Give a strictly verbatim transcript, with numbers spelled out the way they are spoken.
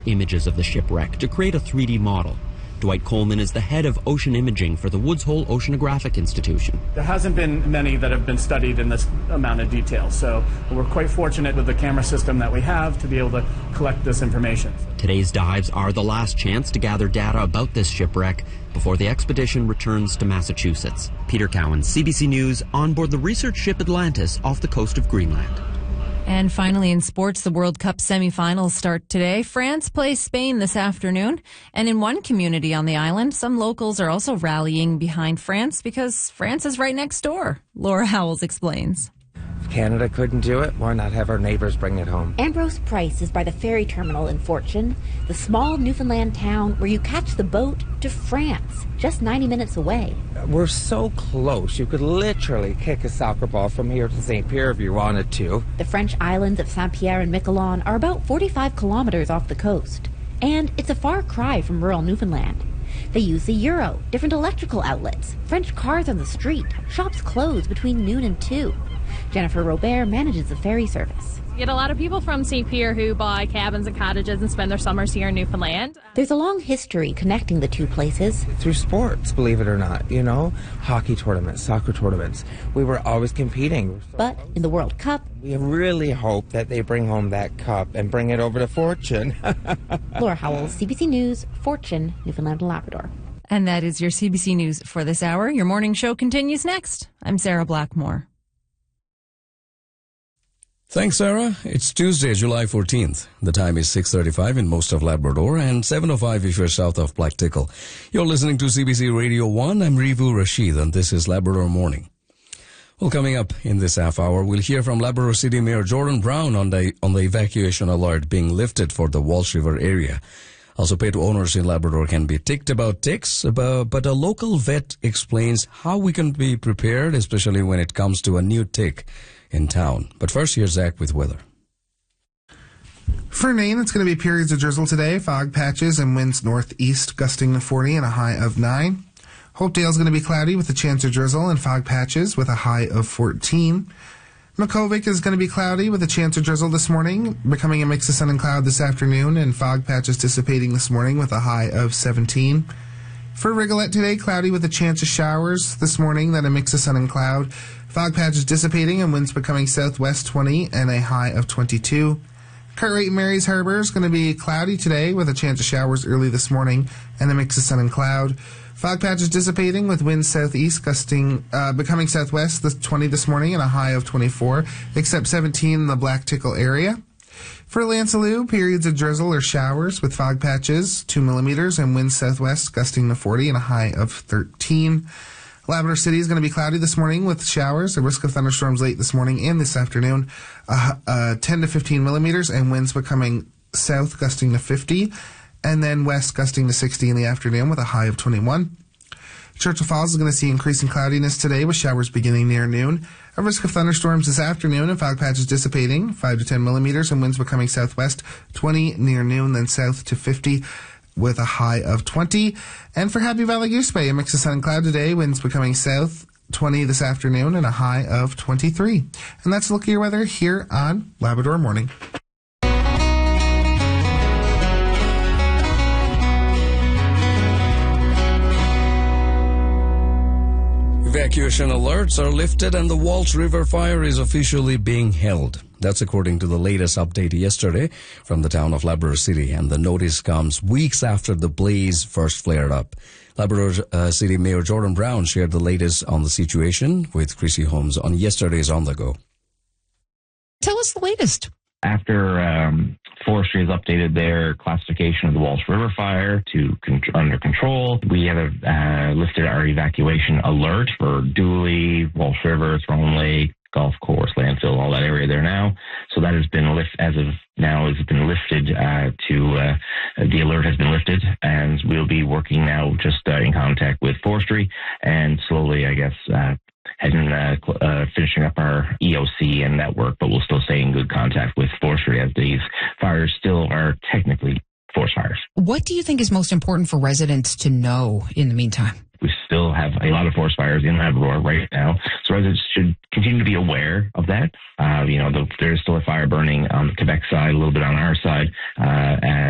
Images of the shipwreck to create a three D model. Dwight Coleman is the head of ocean imaging for the Woods Hole Oceanographic Institution. There hasn't been many that have been studied in this amount of detail, so we're quite fortunate with the camera system that we have to be able to collect this information. Today's dives are the last chance to gather data about this shipwreck before the expedition returns to Massachusetts. Peter Cowan, C B C News, on board the research ship Atlantis off the coast of Greenland. And finally in sports, the World Cup semifinals start today. France plays Spain this afternoon. And in one community on the island, some locals are also rallying behind France because France is right next door. Laura Howells explains. If Canada couldn't do it, why not have our neighbors bring it home? Ambrose Price is by the ferry terminal in Fortune, the small Newfoundland town where you catch the boat to France, just ninety minutes away. We're so close. You could literally kick a soccer ball from here to Saint Pierre if you wanted to. The French islands of Saint-Pierre and Miquelon are about forty-five kilometers off the coast. And it's a far cry from rural Newfoundland. They use the euro, different electrical outlets, French cars on the street, shops close between noon and two. Jennifer Robert manages the ferry service. We get a lot of people from Saint Pierre who buy cabins and cottages and spend their summers here in Newfoundland. There's a long history connecting the two places. Through sports, believe it or not, you know, hockey tournaments, soccer tournaments. We were always competing. But in the World Cup, we really hope that they bring home that cup and bring it over to Fortune. Laura Howells, C B C News, Fortune, Newfoundland and Labrador. And that is your C B C News for this hour. Your morning show continues next. I'm Sarah Blackmore. Thanks, Sarah. It's Tuesday, July fourteenth. The time is six thirty-five in most of Labrador and seven oh five if you're south of Black Tickle. You're listening to C B C Radio one. I'm Rivu Rashid, and this is Labrador Morning. Well, coming up in this half hour, we'll hear from Labrador City Mayor Jordan Brown on the, on the evacuation alert being lifted for the Walsh River area. Also, pet owners in Labrador can be ticked about ticks, but a local vet explains how we can be prepared, especially when it comes to a new tick in town. But first, here's Zach with weather. For Nain, it's going to be periods of drizzle today, fog patches and winds northeast gusting to forty and a high of nine. Hopedale's going to be cloudy with a chance of drizzle and fog patches with a high of fourteen. Makkovik is going to be cloudy with a chance of drizzle this morning, becoming a mix of sun and cloud this afternoon, and fog patches dissipating this morning with a high of seventeen. For Rigolette today, cloudy with a chance of showers this morning, then a mix of sun and cloud. Fog patches dissipating and winds becoming southwest twenty and a high of twenty-two. Cartwright and Mary's Harbor is going to be cloudy today with a chance of showers early this morning and a mix of sun and cloud. Fog patches dissipating with winds southeast gusting, uh, becoming southwest this twenty this morning and a high of twenty-four, except seventeen in the Black Tickle area. For Lancelot, periods of drizzle or showers with fog patches, two millimeters, and winds southwest gusting to forty and a high of thirteen. Labrador City is going to be cloudy this morning with showers, a risk of thunderstorms late this morning and this afternoon, uh, uh, ten to fifteen millimeters, and winds becoming south gusting to fifty, and then west gusting to sixty in the afternoon with a high of twenty-one. Churchill Falls is going to see increasing cloudiness today with showers beginning near noon, a risk of thunderstorms this afternoon and fog patches dissipating, five to ten millimeters, and winds becoming southwest twenty near noon, then south to fifty with a high of twenty. And for Happy Valley Goose Bay, a mix of sun and cloud today, winds becoming south twenty this afternoon and a high of twenty-three. And that's a look at your weather here on Labrador Morning. Evacuation alerts are lifted and the Walsh River fire is officially being held. That's according to the latest update yesterday from the town of Labrador City, and the notice comes weeks after the blaze first flared up. Labrador uh, City Mayor Jordan Brown shared the latest on the situation with Chrissy Holmes on yesterday's On The Go. Tell us the latest. After um, Forestry has updated their classification of the Walsh River fire to con- under control, we have uh, lifted our evacuation alert for Dooley, Walsh River, Throne Lake, Golf Course, Landfill, all that area there now. So that has been lifted, as of now, has been lifted uh, to, uh, the alert has been lifted, and we'll be working now just uh, in contact with Forestry and slowly, I guess, uh, heading, uh, uh, finishing up our E O C and that work, but we'll still stay in good contact with Forestry as these fires still are technically forest fires. What do you think is most important for residents to know in the meantime? We still have a lot of forest fires in Labrador right now, so residents should continue to be aware of that. Uh, you know, the, there's still a fire burning on the Quebec side, a little bit on our side, uh, and